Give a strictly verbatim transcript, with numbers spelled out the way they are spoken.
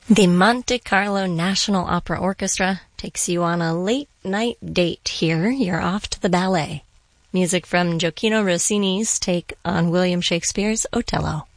The Monte Carlo National Opera Orchestra takes you on a late-night date here. You're off to the ballet. Music from Gioacchino Rossini's take on William Shakespeare's Otello.